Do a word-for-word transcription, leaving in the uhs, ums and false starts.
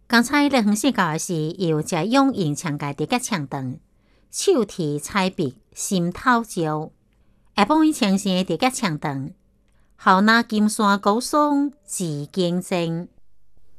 刚才咧分析到的是由这用银枪界的个枪灯，手提彩笔心头照，下半以前是的个枪灯，好那金山高耸紫金针。